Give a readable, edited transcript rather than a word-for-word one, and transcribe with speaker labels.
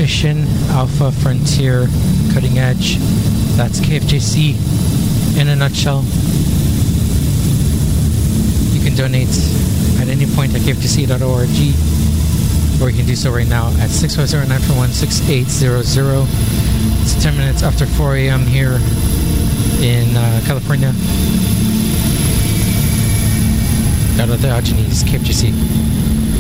Speaker 1: Mission Alpha Frontier Cutting Edge. That's KFJC in a nutshell. You can donate at any point at kfjc.org, or you can do so right now at 650-941-6800. It's 10 minutes after 4 a.m. here in California. Shout out to Diogenes, KFJC.